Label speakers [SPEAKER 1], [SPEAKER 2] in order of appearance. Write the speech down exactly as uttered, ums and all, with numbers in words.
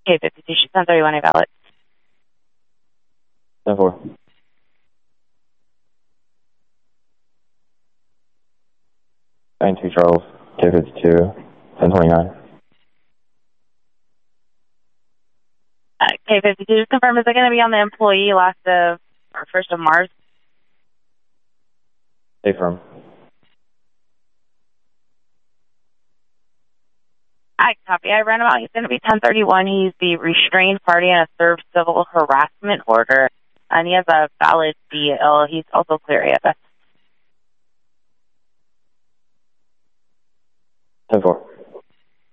[SPEAKER 1] K fifty-two, she's ten thirty-one, a valid.
[SPEAKER 2] ten four. nine two Charles, K fifty-two, ten twenty-nine.
[SPEAKER 1] Uh, K fifty-two, just confirm, is it going to be on the employee last of, or first of Mars?
[SPEAKER 2] Stay firm.
[SPEAKER 1] I copy. I ran him out. He's going to be ten thirty-one. He's the restrained party in a served civil harassment order, and he has a valid D L. He's also clear A F S.
[SPEAKER 2] ten four.